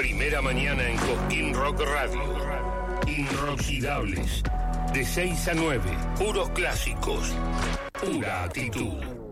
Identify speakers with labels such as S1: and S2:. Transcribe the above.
S1: primera mañana en Cosquín Rock Radio. Inoxidables. De 6 a 9. Puros clásicos. Pura actitud.